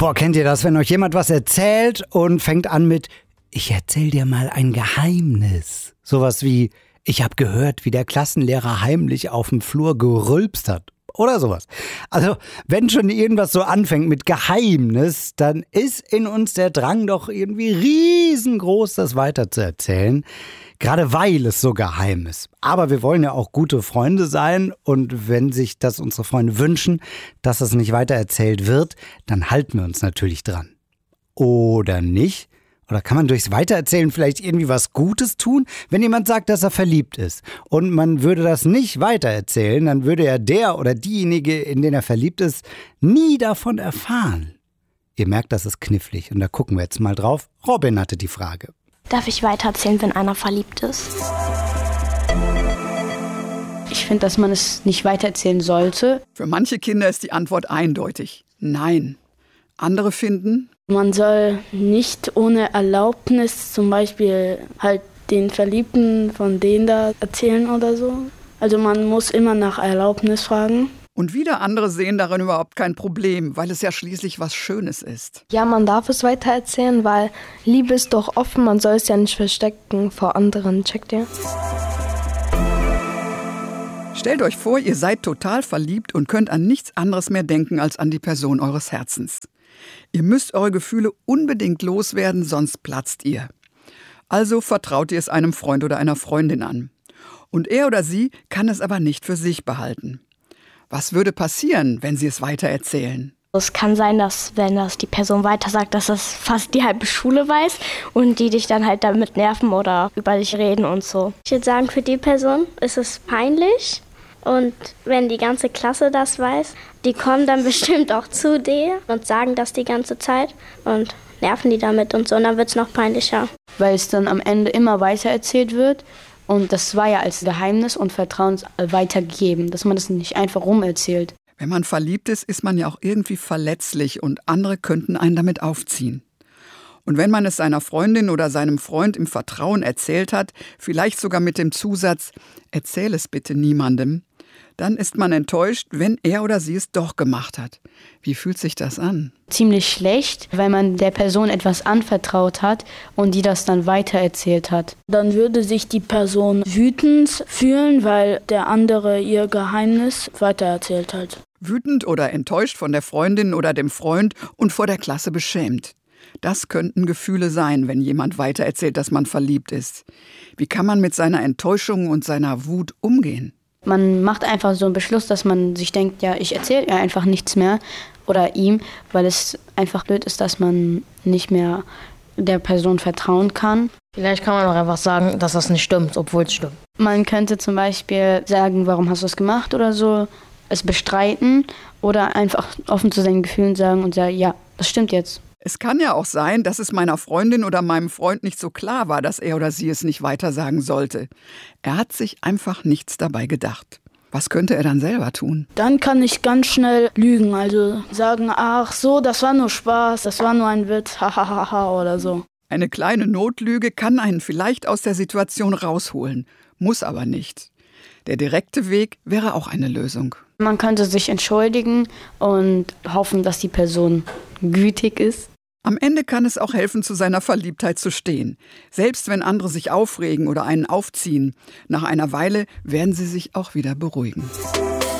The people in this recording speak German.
Boah, kennt ihr das, wenn euch jemand was erzählt und fängt an mit „Ich erzähl dir mal ein Geheimnis“? Sowas wie „Ich habe gehört, wie der Klassenlehrer heimlich auf dem Flur gerülpst hat“. Oder sowas. Also, wenn schon irgendwas so anfängt mit Geheimnis, dann ist in uns der Drang doch irgendwie riesengroß, das weiterzuerzählen. Gerade weil es so geheim ist. Aber wir wollen ja auch gute Freunde sein und wenn sich das unsere Freunde wünschen, dass es nicht weitererzählt wird, dann halten wir uns natürlich dran. Oder nicht? Oder kann man durchs Weitererzählen vielleicht irgendwie was Gutes tun? Wenn jemand sagt, dass er verliebt ist und man würde das nicht weitererzählen, dann würde ja der oder diejenige, in den er verliebt ist, nie davon erfahren. Ihr merkt, das ist knifflig und da gucken wir jetzt mal drauf. Robin hatte die Frage. Darf ich weitererzählen, wenn einer verliebt ist? Ich finde, dass man es nicht weitererzählen sollte. Für manche Kinder ist die Antwort eindeutig. Nein. Andere finden, man soll nicht ohne Erlaubnis zum Beispiel halt den Verliebten von denen da erzählen oder so. Also man muss immer nach Erlaubnis fragen. Und wieder andere sehen darin überhaupt kein Problem, weil es ja schließlich was Schönes ist. Ja, man darf es weitererzählen, weil Liebe ist doch offen, man soll es ja nicht verstecken vor anderen, checkt ihr? Stellt euch vor, ihr seid total verliebt und könnt an nichts anderes mehr denken als an die Person eures Herzens. Ihr müsst eure Gefühle unbedingt loswerden, sonst platzt ihr. Also vertraut ihr es einem Freund oder einer Freundin an. Und er oder sie kann es aber nicht für sich behalten. Was würde passieren, wenn sie es weitererzählen? Es kann sein, dass, wenn das die Person weiter sagt, dass das fast die halbe Schule weiß und die dich dann halt damit nerven oder über dich reden und so. Ich würde sagen, für die Person ist es peinlich. Und wenn die ganze Klasse das weiß, die kommen dann bestimmt auch zu dir und sagen das die ganze Zeit und nerven die damit und so. Und dann wird es noch peinlicher. Weil es dann am Ende immer weitererzählt wird. Und das war ja als Geheimnis und Vertrauen weitergegeben, dass man das nicht einfach rumerzählt. Wenn man verliebt ist, ist man ja auch irgendwie verletzlich und andere könnten einen damit aufziehen. Und wenn man es seiner Freundin oder seinem Freund im Vertrauen erzählt hat, vielleicht sogar mit dem Zusatz, erzähl es bitte niemandem, dann ist man enttäuscht, wenn er oder sie es doch gemacht hat. Wie fühlt sich das an? Ziemlich schlecht, weil man der Person etwas anvertraut hat und die das dann weitererzählt hat. Dann würde sich die Person wütend fühlen, weil der andere ihr Geheimnis weitererzählt hat. Wütend oder enttäuscht von der Freundin oder dem Freund und vor der Klasse beschämt. Das könnten Gefühle sein, wenn jemand weitererzählt, dass man verliebt ist. Wie kann man mit seiner Enttäuschung und seiner Wut umgehen? Man macht einfach so einen Beschluss, dass man sich denkt, ja, ich erzähle ja einfach nichts mehr oder ihm, weil es einfach blöd ist, dass man nicht mehr der Person vertrauen kann. Vielleicht kann man auch einfach sagen, dass das nicht stimmt, obwohl es stimmt. Man könnte zum Beispiel sagen, warum hast du es gemacht oder so, es bestreiten oder einfach offen zu seinen Gefühlen sagen und sagen, ja, das stimmt jetzt. Es kann ja auch sein, dass es meiner Freundin oder meinem Freund nicht so klar war, dass er oder sie es nicht weitersagen sollte. Er hat sich einfach nichts dabei gedacht. Was könnte er dann selber tun? Dann kann ich ganz schnell lügen, also sagen, ach so, das war nur Spaß, das war nur ein Witz, hahaha oder so. Eine kleine Notlüge kann einen vielleicht aus der Situation rausholen, muss aber nicht. Der direkte Weg wäre auch eine Lösung. Man könnte sich entschuldigen und hoffen, dass die Person gütig ist. Am Ende kann es auch helfen, zu seiner Verliebtheit zu stehen. Selbst wenn andere sich aufregen oder einen aufziehen, nach einer Weile werden sie sich auch wieder beruhigen.